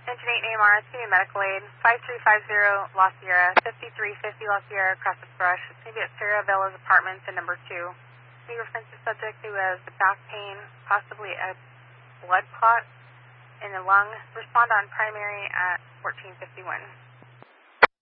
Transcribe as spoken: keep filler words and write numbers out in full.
Engine eight A M R, it's going to be medical aid, five three five zero La Sierra, fifty-three fifty La Sierra, across the brush. It's going to be at Sarah Bella's apartments in number two. We reference the subject who has the back pain, possibly a blood clot in the lung. Respond on primary at fourteen fifty-one.